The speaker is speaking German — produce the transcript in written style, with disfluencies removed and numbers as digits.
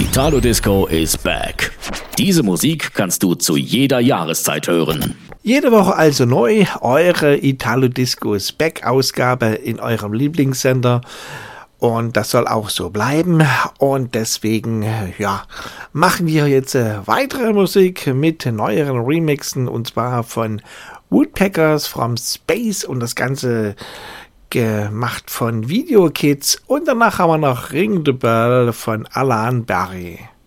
Italo Disco is back. Diese Musik kannst du zu jeder Jahreszeit hören. Jede Woche also neu, eure Italo Disco is back Ausgabe in eurem Lieblingssender. Und das soll auch so bleiben. Und deswegen, machen wir jetzt weitere Musik mit neueren Remixen. Und zwar von Woodpeckers from Space. Und das Ganze gemacht von Video Kids. Und danach haben wir noch Ring the Bell von Alan Berry.